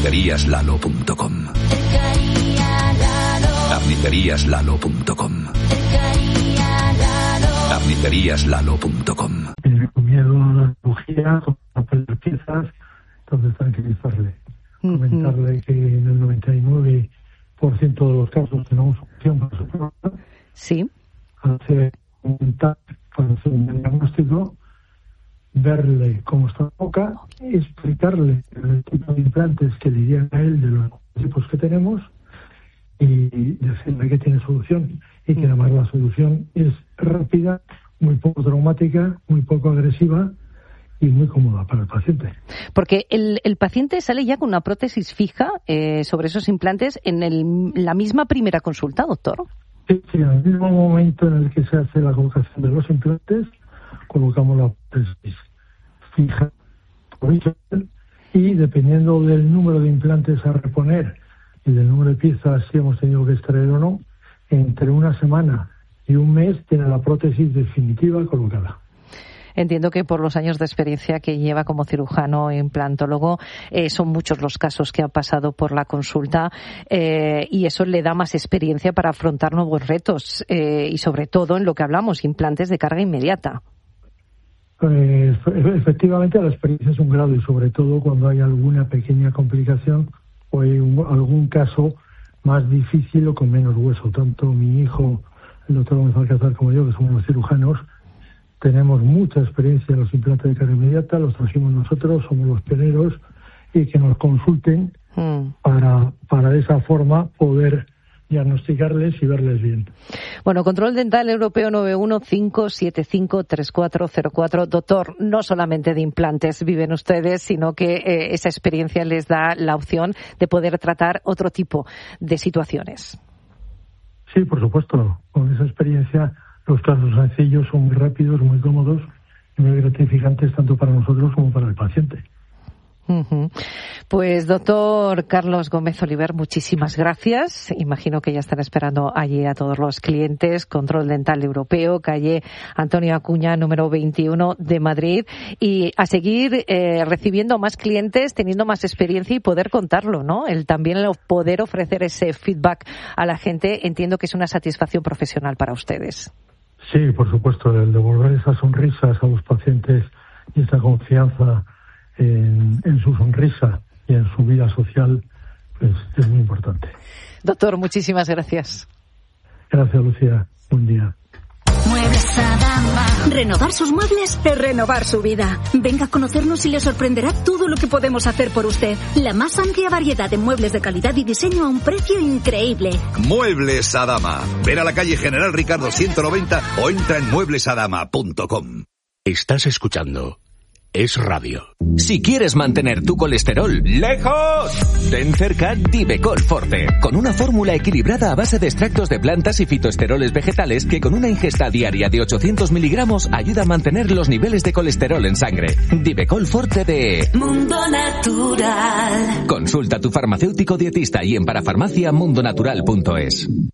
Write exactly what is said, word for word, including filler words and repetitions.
Carnicerías Lalo punto com. Carnicerías Lalo punto com. Carnicerías Lalo punto com. Tiene miedo a la cirugía, a perder piezas, entonces tranquilizarle. Uh-huh. Comentarle que en el noventa y nueve por ciento de los casos tenemos opción para su problema. Sí. Hacer un TAC para hacer un diagnóstico, verle cómo está la boca, explicarle el tipo de implantes que dirían a él de los tipos que tenemos y decirle que tiene solución y que además la solución es rápida, muy poco traumática, muy poco agresiva y muy cómoda para el paciente. Porque el, el paciente sale ya con una prótesis fija eh, sobre esos implantes en el, la misma primera consulta, doctor. Sí, sí, en el mismo momento en el que se hace la colocación de los implantes, colocamos la prótesis fija y dependiendo del número de implantes a reponer y del número de piezas si hemos tenido que extraer o no, entre una semana y un mes tiene la prótesis definitiva colocada. Entiendo que por los años de experiencia que lleva como cirujano e implantólogo, eh, son muchos los casos que ha pasado por la consulta eh, y eso le da más experiencia para afrontar nuevos retos eh, y sobre todo en lo que hablamos, implantes de carga inmediata. Eh, efectivamente la experiencia es un grado y sobre todo cuando hay alguna pequeña complicación o hay un, algún caso más difícil o con menos hueso. Tanto mi hijo, el doctor Gómez Alcázar, como yo, que somos los cirujanos, tenemos mucha experiencia en los implantes de carga inmediata, los trajimos nosotros, somos los pioneros, y que nos consulten mm. para, para de esa forma poder diagnosticarles y verles bien. Bueno, Control Dental Europeo nueve uno cinco siete cinco tres cuatro cero cuatro. Doctor, no solamente de implantes viven ustedes, sino que eh, esa experiencia les da la opción de poder tratar otro tipo de situaciones. Sí, por supuesto. Con esa experiencia los casos sencillos son muy rápidos, muy cómodos y muy gratificantes tanto para nosotros como para el paciente. Uh-huh. Pues doctor Carlos Gómez Oliver, muchísimas gracias. Imagino que ya están esperando allí a todos los clientes. Control Dental Europeo, calle Antonio Acuña, número veintiuno de Madrid. Y a seguir eh, recibiendo más clientes, teniendo más experiencia y poder contarlo, ¿no? El también el poder ofrecer ese feedback a la gente, entiendo que es una satisfacción profesional para ustedes. Sí, por supuesto, el devolver esas sonrisas a los pacientes y esa confianza En, en su sonrisa y en su vida social, pues es muy importante. Doctor, muchísimas gracias. Gracias, Lucía. Buen día. Muebles Adama. Renovar sus muebles es renovar su vida. Venga a conocernos y le sorprenderá todo lo que podemos hacer por usted. La más amplia variedad de muebles de calidad y diseño a un precio increíble. Muebles Adama. Ven a la calle General Ricardo ciento noventa o entra en muebles adama punto com. Estás escuchando Es Radio. Si quieres mantener tu colesterol lejos, ten cerca Divecol Forte, con una fórmula equilibrada a base de extractos de plantas y fitoesteroles vegetales que con una ingesta diaria de ochocientos miligramos ayuda a mantener los niveles de colesterol en sangre. Divecol Forte de Mundo Natural. Consulta a tu farmacéutico dietista y en parafarmacia mundo natural punto es.